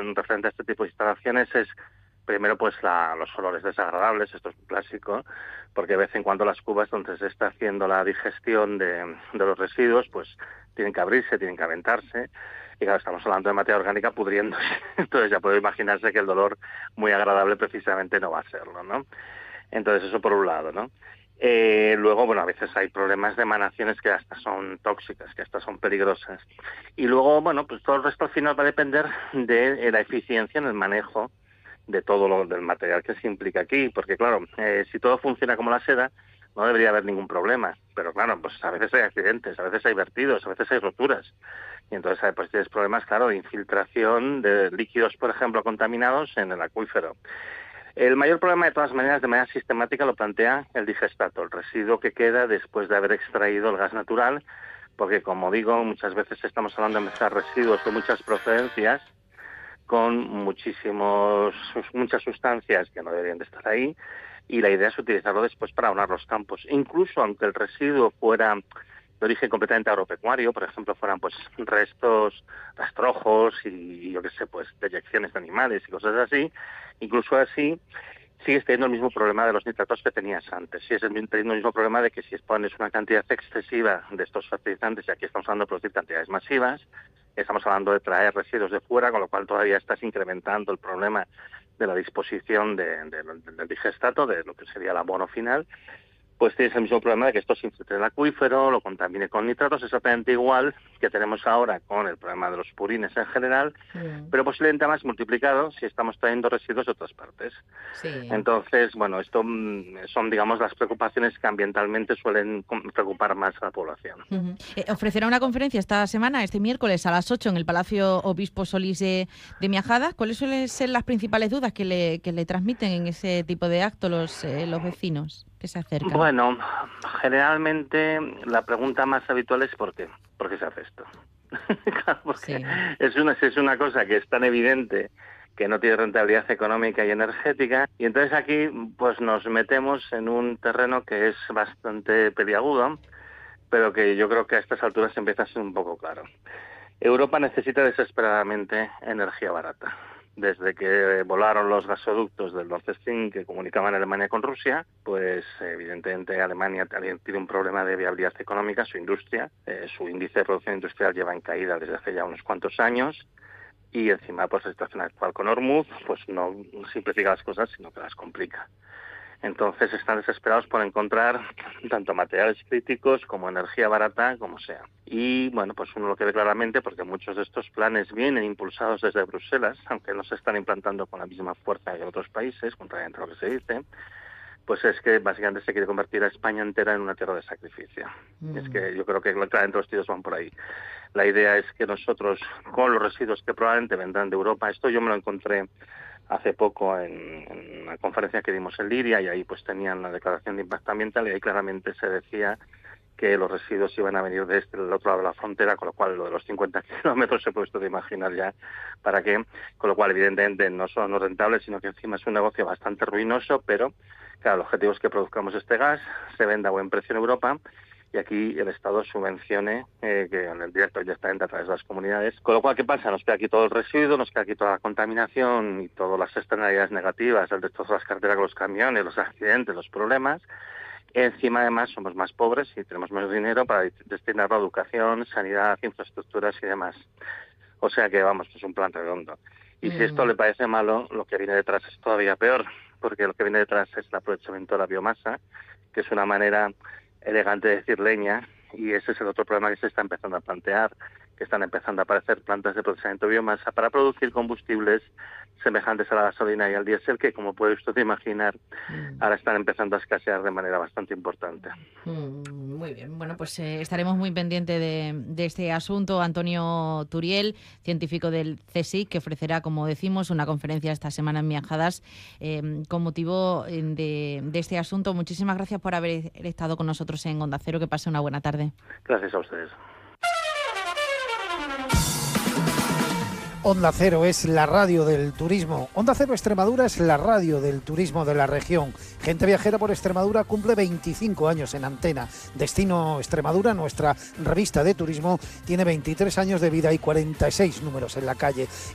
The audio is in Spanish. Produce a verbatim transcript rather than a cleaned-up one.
en referente a este tipo de instalaciones es, primero, pues la, los olores desagradables, esto es un clásico, porque de vez en cuando las cubas donde se está haciendo la digestión de, de los residuos, pues tienen que abrirse, tienen que aventarse, y claro, estamos hablando de materia orgánica pudriéndose, entonces ya puede imaginarse que el dolor muy agradable precisamente no va a serlo, ¿no? Entonces eso por un lado, ¿no? Eh, luego, bueno, a veces hay problemas de emanaciones que hasta son tóxicas, que hasta son peligrosas. Y luego, bueno, pues todo el resto al final va a depender de la eficiencia en el manejo de todo lo del material que se implica aquí, porque claro, eh, si todo funciona como la seda, no debería haber ningún problema, pero claro, pues a veces hay accidentes, a veces hay vertidos, a veces hay roturas, y entonces pues tienes problemas, claro, de infiltración de líquidos, por ejemplo, contaminados en el acuífero. El mayor problema, de todas maneras, de manera sistemática, lo plantea el digestato, el residuo que queda después de haber extraído el gas natural, porque, como digo, muchas veces estamos hablando de mezclar residuos de muchas procedencias con muchísimos, muchas sustancias que no deberían de estar ahí, y la idea es utilizarlo después para abonar los campos. Incluso aunque el residuo fuera de origen completamente agropecuario, por ejemplo, fueran pues restos, rastrojos y yo qué sé, pues deyecciones de animales y cosas así, incluso así sigues teniendo el mismo problema de los nitratos que tenías antes. Sigues teniendo el mismo problema de que si expones una cantidad excesiva de estos fertilizantes, y aquí estamos hablando de producir cantidades masivas, estamos hablando de traer residuos de fuera, con lo cual todavía estás incrementando el problema de la disposición de, de, de, del digestato, de lo que sería el abono final, pues tienes el mismo problema de que esto se infiltre en el acuífero, lo contamine con nitratos, exactamente igual que tenemos ahora con el problema de los purines en general, mm. pero posiblemente más multiplicado si estamos trayendo residuos de otras partes. Sí. Entonces, bueno, esto son, digamos, las preocupaciones que ambientalmente suelen preocupar más a la población. Uh-huh. Eh, ofrecerá una conferencia esta semana, este miércoles a las ocho, en el Palacio Obispo Solís de, de Miajadas. ¿Cuáles suelen ser las principales dudas que le, que le transmiten en ese tipo de acto los, eh, los vecinos que se acercan? Bueno, generalmente la pregunta más habitual es ¿por qué? ¿Por qué se hace esto? Claro, porque sí. es, una, es una cosa que es tan evidente que no tiene rentabilidad económica y energética, y entonces aquí pues nos metemos en un terreno que es bastante peliagudo, pero que yo creo que a estas alturas empieza a ser un poco claro. Europa necesita desesperadamente energía barata. Desde que volaron los gasoductos del Nord Stream que comunicaban Alemania con Rusia, pues evidentemente Alemania tiene un problema de viabilidad económica, su industria, eh, su índice de producción industrial lleva en caída desde hace ya unos cuantos años, y encima pues la situación actual con Hormuz pues no simplifica las cosas, sino que las complica. Entonces están desesperados por encontrar tanto materiales críticos como energía barata, como sea. Y bueno, pues uno lo que ve claramente, porque muchos de estos planes vienen impulsados desde Bruselas, aunque no se están implantando con la misma fuerza que en otros países, contrariamente a lo que se dice, pues es que básicamente se quiere convertir a España entera en una tierra de sacrificio. Mm. Es que yo creo que claramente los tiros van por ahí. La idea es que nosotros, con los residuos que probablemente vendrán de Europa, esto yo me lo encontré hace poco en, en una conferencia que dimos en Liria, y ahí pues tenían la declaración de impacto ambiental, y ahí claramente se decía que los residuos iban a venir de este, del otro lado de la frontera, con lo cual lo de los cincuenta kilómetros se puede usted imaginar ya para qué, con lo cual evidentemente no solo no rentable, sino que encima es un negocio bastante ruinoso, pero claro, el objetivo es que produzcamos este gas, se venda a buen precio en Europa, y aquí el Estado subvencione, eh, que en el directo directamente a través de las comunidades. Con lo cual, ¿qué pasa? Nos queda aquí todo el residuo, nos queda aquí toda la contaminación y todas las externalidades negativas, el destrozo de las carreteras con los camiones, los accidentes, los problemas. Encima, además, somos más pobres y tenemos menos dinero para destinarlo a educación, sanidad, infraestructuras y demás. O sea que, vamos, es un plan redondo. Y mm. si esto le parece malo, lo que viene detrás es todavía peor, porque lo que viene detrás es el aprovechamiento de la biomasa, que es una manera elegante de decir leña, y ese es el otro problema que se está empezando a plantear, que están empezando a aparecer plantas de procesamiento de biomasa para producir combustibles semejantes a la gasolina y al diésel, que, como puede usted imaginar, mm. ahora están empezando a escasear de manera bastante importante. Mm, muy bien, bueno, pues eh, estaremos muy pendientes de, de este asunto. Antonio Turiel, científico del CSIC, que ofrecerá, como decimos, una conferencia esta semana en Miajadas eh, con motivo de, de este asunto. Muchísimas gracias por haber estado con nosotros en Onda Cero. Que pase una buena tarde. Gracias a ustedes. Onda Cero es la radio del turismo. Onda Cero Extremadura es la radio del turismo de la región. Gente Viajera por Extremadura cumple veinticinco años en antena. Destino Extremadura, nuestra revista de turismo, tiene veintitrés años de vida y cuarenta y seis números en la calle.